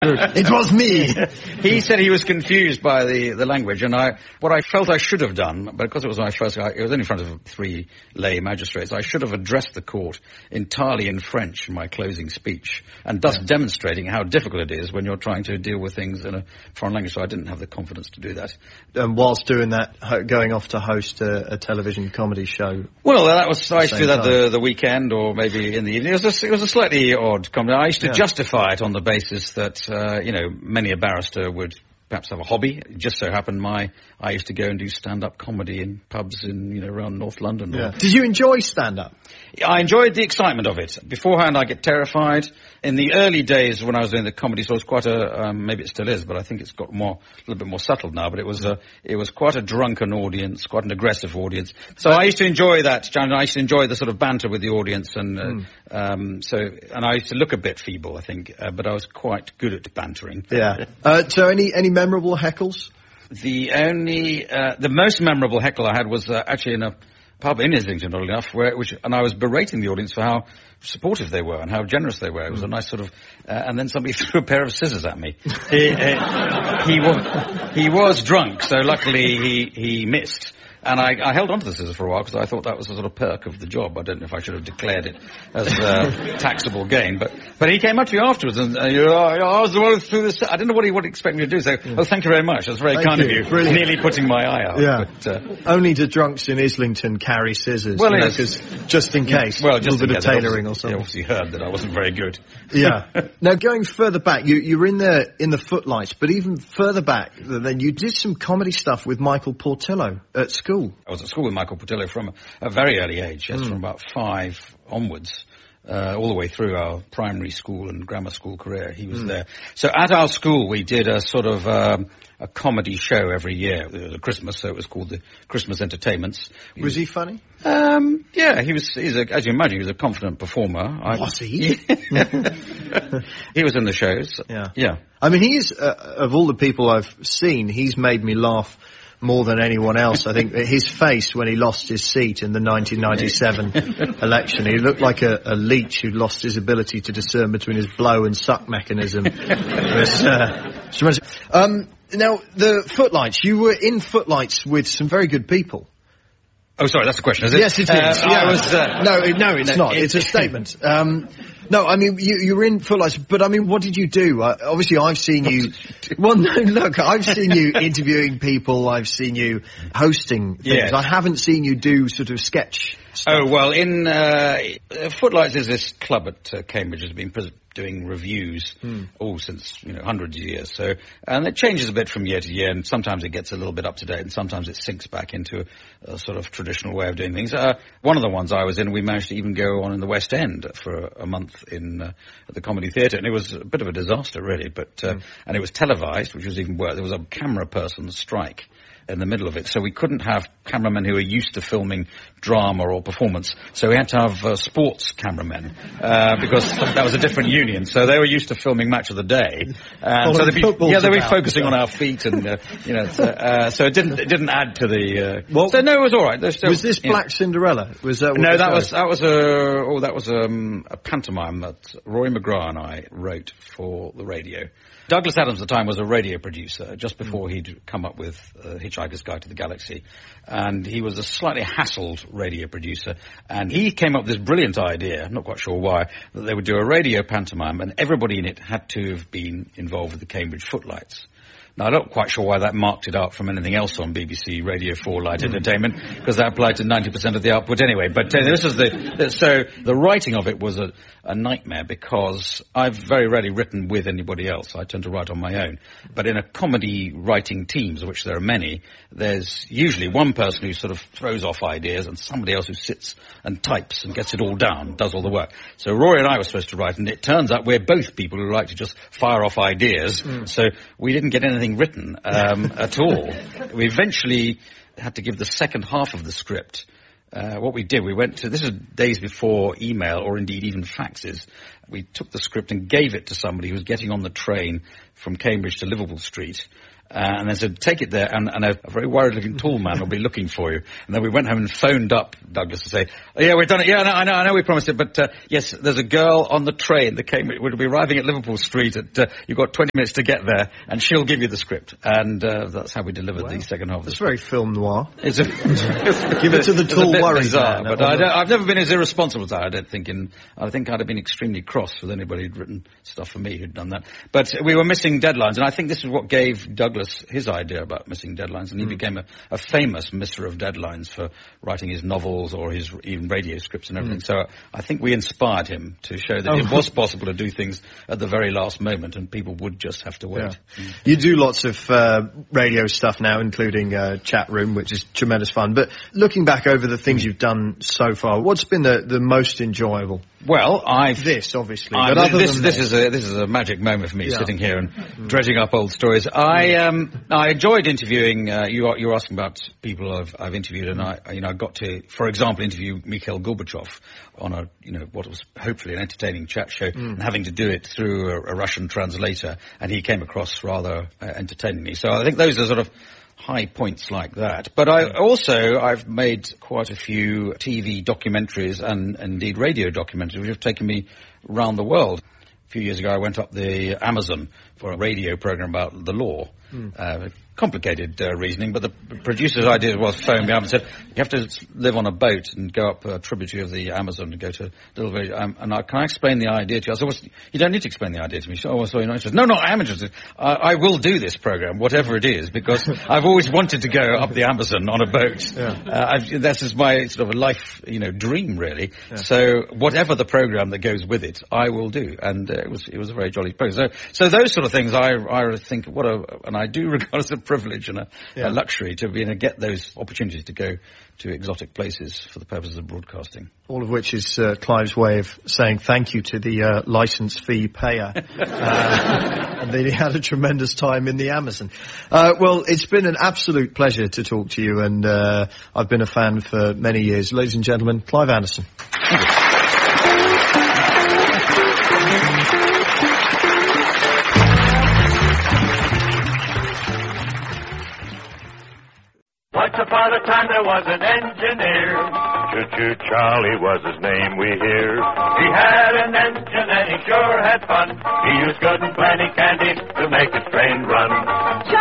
It was me. He said he was confused by the language, and what I felt I should have done, but because it was my first, it was only in front of 3 lay magistrates, I should have addressed the court entirely in French in my closing speech, and thus demonstrating how difficult it is when you're trying to deal with things in a foreign language, so I didn't have the confidence to do that. Whilst doing that, going off to host a television comedy show? Well, I used to do that the weekend, or maybe in the evening. It was a slightly odd comedy. I used to justify it on the basis that, many a barrister would perhaps have a hobby. It just so happened I used to go and do stand-up comedy in pubs around North London. Yeah. Did you enjoy stand-up? I enjoyed the excitement of it. Beforehand, I get terrified. In the early days when I was doing the comedy, so it was quite maybe it still is, but I think it's got a little bit more settled now, but it was quite a drunken audience, quite an aggressive audience. So I used to enjoy that, and I used to enjoy the sort of banter with the audience, and I used to look a bit feeble, I think, but I was quite good at bantering. Yeah. So any memorable heckles? The most memorable heckle I had was actually in a pub in Islington, oddly enough, and I was berating the audience for how supportive they were and how generous they were. It was a nice sort of, and then somebody threw a pair of scissors at me. He was drunk, so luckily he missed. And I held on to the scissors for a while because I thought that was a sort of perk of the job. I don't know if I should have declared it as taxable gain. But he came up to me afterwards and I was the one who threw this. I didn't know what he would expect me to do. So, thank you very much. That's very kind of you. Brilliant. Nearly putting my eye out. Yeah. But, only do drunks in Islington carry scissors? Well, because just in case. Well, just a little bit of tailoring or something. They obviously heard that I wasn't very good. Yeah. Now, going further back, you were in the Footlights, but even further back, then you did some comedy stuff with Michael Portillo at school. I was at school with Michael Portillo from a very early age, from about 5 onwards, all the way through our primary school and grammar school career. He was there. So at our school, we did a sort of a comedy show every year. It was Christmas, so it was called the Christmas Entertainments. Was he funny? Yeah, as you imagine, he was a confident performer. Was he? He was in the shows. Yeah. I mean, he is, of all the people I've seen, he's made me laugh more than anyone else. I think his face when he lost his seat in the 1997 election, he looked like a leech who'd lost his ability to discern between his blow and suck mechanism. Now, the Footlights, you were in Footlights with some very good people. Oh, sorry, that's the question, is it? Yes, it is. No, it's not. It's a statement. No, I mean, you were in Footlights, but I mean, what did you do? Obviously, I've seen you... Well, no, look, I've seen you interviewing people, I've seen you hosting things. Yes. I haven't seen you do sort of sketch stuff. Oh, well, in Footlights is this club at Cambridge has been doing reviews all since hundreds of years. So, and it changes a bit from year to year, and sometimes it gets a little bit up to date, and sometimes it sinks back into a sort of traditional way of doing things. One of the ones I was in, we managed to even go on in the West End for a month at the Comedy Theatre, and it was a bit of a disaster, really. But and it was televised, which was even worse. There was a camera person strike in the middle of it, so we couldn't have cameramen who were used to filming drama or performance, so we had to have sports cameramen because that was a different union, so they were used to filming Match of the Day, so they'd be focusing on our feet, and so it didn't add to the so no, it was all right. Was this Black Cinderella? Was that no, that was a pantomime that Roy McGrath and I wrote for the radio. Douglas Adams at the time was a radio producer just before he'd come up with Hitchhiker's Guide to the Galaxy, and he was a slightly hassled radio producer, and he came up with this brilliant idea, I'm not quite sure why, that they would do a radio pantomime and everybody in it had to have been involved with the Cambridge Footlights. Now, I'm not quite sure why that marked it out from anything else on BBC Radio 4 Light Entertainment, because that applied to 90% of the output anyway. But this is so the writing of it was a nightmare, because I've very rarely written with anybody else. I tend to write on my own. But in a comedy writing teams, of which there are many, there's usually one person who sort of throws off ideas and somebody else who sits and types and gets it all down, does all the work. So Rory and I were supposed to write, and it turns out we're both people who like to just fire off ideas. So we didn't get anything written at all. We eventually had to give the second half of the script. What we did, this is days before email or indeed even faxes. We took the script and gave it to somebody who was getting on the train from Cambridge to Liverpool Street, And then said, take it there, and a very worried-looking tall man will be looking for you. And then we went home and phoned up Douglas to say, oh, yeah, we've done it. Yeah, I know we promised it, but yes, there's a girl on the train that will be arriving at Liverpool Street at, you've got 20 minutes to get there, and she'll give you the script. And that's how we delivered the second half of It's very film noir. Give it to the tall worried man. But I've never been as irresponsible as that, I don't think. I think I'd have been extremely cross with anybody who'd written stuff for me who'd done that. But we were missing deadlines, and I think this is what gave Douglas his idea about missing deadlines, and he became a famous misser of deadlines for writing his novels or his even radio scripts and everything. So I think we inspired him to show that it was possible to do things at the very last moment, and people would just have to wait. Yeah. You do lots of radio stuff now, including Chat Room, which is tremendous fun. But looking back over the things you've done so far, what's been the most enjoyable? Well, this obviously. This is a magic moment for me, sitting here and dredging up old stories. I enjoyed interviewing. You were asking about people I've interviewed, and I got to, for example, interview Mikhail Gorbachev on what was hopefully an entertaining chat show, and having to do it through a Russian translator, and he came across rather entertainingly. So I think those are sort of high points like that. But I've made quite a few TV documentaries and indeed radio documentaries which have taken me around the world. A few years ago I went up the Amazon for a radio program about the law. Complicated reasoning, but the producer's idea was phone me up and said, you have to live on a boat and go up a tributary of the Amazon and go to a little village. Can I explain the idea to you? I said, well, you don't need to explain the idea to me. She said, oh, so you're not interested? No, I am interested. I will do this program, whatever it is, because I've always wanted to go up the Amazon on a boat. This is my sort of a life, dream, really. Yeah. So whatever the program that goes with it, I will do. And it was a very jolly program. So those sort of things, I think, and I do regard as a privilege and a luxury to be able to get those opportunities to go to exotic places for the purposes of broadcasting. All of which is Clive's way of saying thank you to the licence fee payer. And he had a tremendous time in the Amazon. Well, it's been an absolute pleasure to talk to you, and I've been a fan for many years. Ladies and gentlemen, Clive Anderson. Thank you. Once upon a time there was an engineer. Choo-choo Charlie was his name, we hear. He had an engine and he sure had fun. He used good and plenty candy to make his train run.